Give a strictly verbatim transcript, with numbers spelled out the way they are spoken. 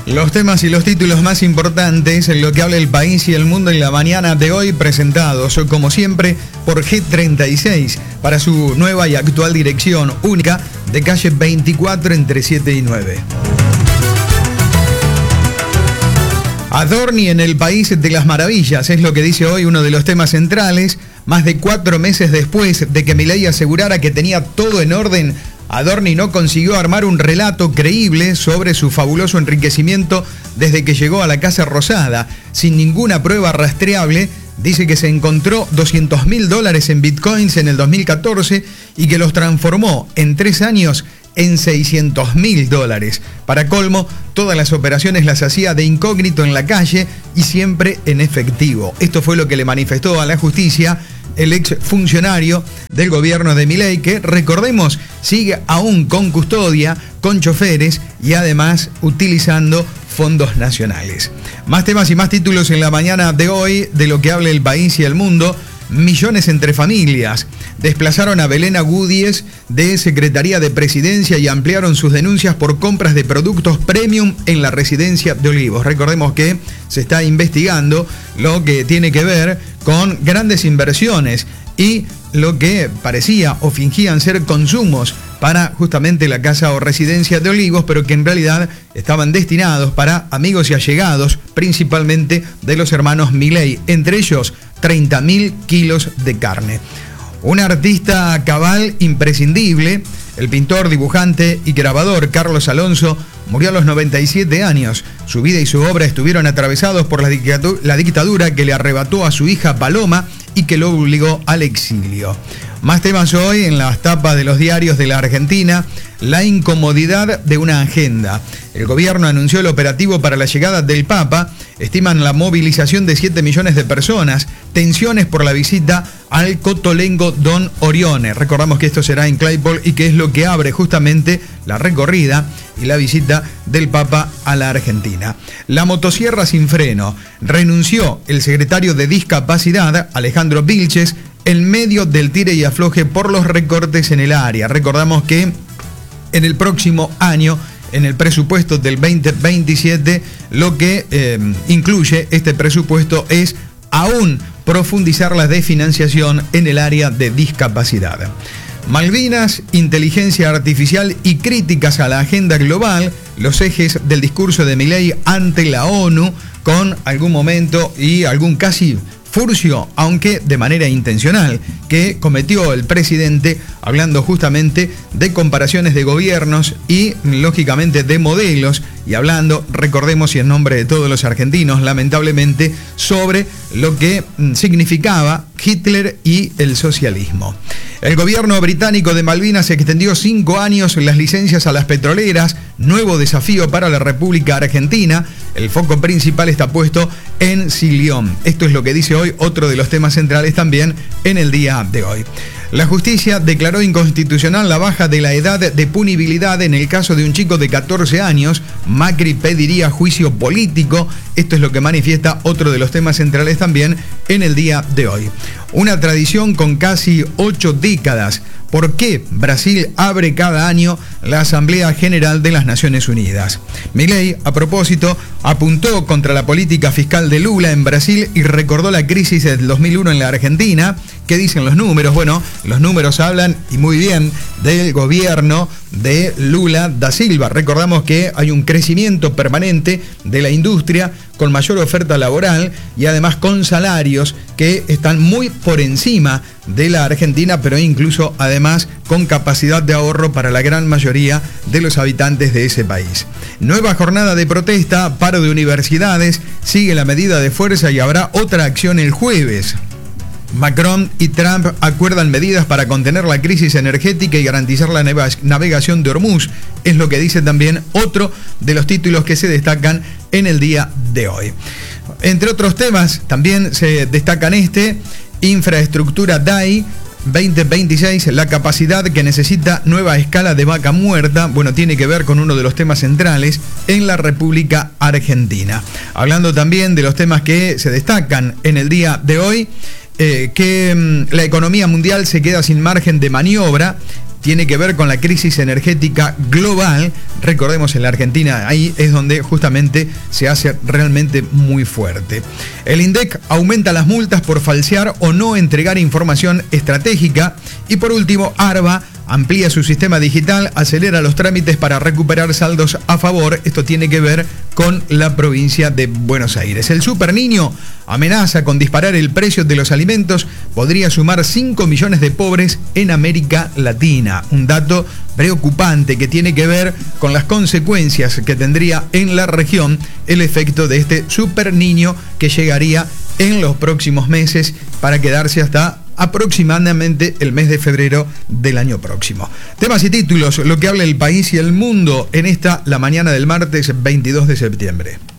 Los temas y los títulos más importantes en lo que habla el país y el mundo en la mañana de hoy, presentados como siempre por G treinta y seis para su nueva y actual dirección única de calle veinticuatro entre siete y nueve. Adorni en el país de las maravillas, es lo que dice hoy uno de los temas centrales. Más de cuatro meses después de que Milei asegurara que tenía todo en orden, Adorni no consiguió armar un relato creíble sobre su fabuloso enriquecimiento desde que llegó a la Casa Rosada. Sin ninguna prueba rastreable, dice que se encontró doscientos mil dólares en bitcoins en el dos mil catorce y que los transformó en tres años en seiscientos mil dólares. Para colmo, todas las operaciones las hacía de incógnito en la calle y siempre en efectivo. Esto fue lo que le manifestó a la justicia el ex funcionario del gobierno de Milei, que, recordemos, sigue aún con custodia, con choferes y además utilizando fondos nacionales. Más temas y más títulos en la mañana de hoy de lo que habla el país y el mundo. Millones entre familias. Desplazaron a Belén Agúdiez de Secretaría de Presidencia y ampliaron sus denuncias por compras de productos premium en la residencia de Olivos. Recordemos que se está investigando lo que tiene que ver con grandes inversiones y lo que parecía o fingían ser consumos para justamente la casa o residencia de Olivos, pero que en realidad estaban destinados para amigos y allegados, principalmente de los hermanos Milei, entre ellos treinta mil kilos de carne. Un artista cabal imprescindible, el pintor, dibujante y grabador Carlos Alonso, murió a los noventa y siete años. Su vida y su obra estuvieron atravesados por la dictadura, la dictadura que le arrebató a su hija Paloma y que lo obligó al exilio. Más temas hoy en las tapas de los diarios de la Argentina. La incomodidad de una agenda. El gobierno anunció el operativo para la llegada del Papa. Estiman la movilización de siete millones de personas. Tensiones por la visita al Cotolengo Don Orione. Recordamos que esto será en Claypole y que es lo que abre justamente la recorrida y la visita del Papa a la Argentina. La motosierra sin freno. Renunció el secretario de Discapacidad, Alejandro Vilches, en medio del tire y afloje por los recortes en el área. Recordamos que en el próximo año, en el presupuesto del veinte veintisiete, lo que eh, incluye este presupuesto es aún profundizar la desfinanciación en el área de discapacidad. Malvinas, inteligencia artificial y críticas a la agenda global, los ejes del discurso de Milei ante la ONU, con algún momento y algún casi furcio, aunque de manera intencional, que cometió el presidente hablando justamente de comparaciones de gobiernos y lógicamente de modelos, y hablando, recordemos y en nombre de todos los argentinos, lamentablemente, sobre lo que significaba Hitler y el socialismo. El gobierno británico de Malvinas extendió cinco años las licencias a las petroleras, nuevo desafío para la República Argentina. El foco principal está puesto en Silión. Esto es lo que dice hoy otro de los temas centrales también en el día de hoy. La justicia declaró inconstitucional la baja de la edad de punibilidad en el caso de un chico de catorce años. Macri pediría juicio político. Esto es lo que manifiesta otro de los temas centrales también en el día de hoy. Una tradición con casi ocho décadas. ¿Por qué Brasil abre cada año la Asamblea General de las Naciones Unidas? Milei, a propósito, apuntó contra la política fiscal de Lula en Brasil y recordó la crisis del dos mil uno en la Argentina. ¿Qué dicen los números? Bueno, los números hablan, y muy bien, del gobierno de Lula da Silva. Recordamos que hay un crecimiento permanente de la industria con mayor oferta laboral y además con salarios que están muy por encima de la Argentina, pero incluso además con capacidad de ahorro para la gran mayoría de los habitantes de ese país. Nueva jornada de protesta, paro de universidades, sigue la medida de fuerza y habrá otra acción el jueves. Macron y Trump acuerdan medidas para contener la crisis energética y garantizar la navegación de Hormuz. Es lo que dice también otro de los títulos que se destacan en el día de hoy. Entre otros temas, también se destacan este, infraestructura D A I veinte veintiséis, la capacidad que necesita nueva escala de Vaca Muerta. Bueno, tiene que ver con uno de los temas centrales en la República Argentina. Hablando también de los temas que se destacan en el día de hoy, Eh, que mm, la economía mundial se queda sin margen de maniobra tiene que ver con la crisis energética global. Recordemos, en la Argentina, ahí es donde justamente se hace realmente muy fuerte. El INDEC aumenta las multas por falsear o no entregar información estratégica. Y por último, ARBA amplía su sistema digital, acelera los trámites para recuperar saldos a favor. Esto tiene que ver con la provincia de Buenos Aires. El Super Niño amenaza con disparar el precio de los alimentos. Podría sumar cinco millones de pobres en América Latina. Un dato preocupante que tiene que ver con las consecuencias que tendría en la región el efecto de este Super Niño, que llegaría en los próximos meses para quedarse hasta aproximadamente el mes de febrero del año próximo. Temas y títulos, lo que habla el país y el mundo en esta, la mañana del martes veintidós de septiembre.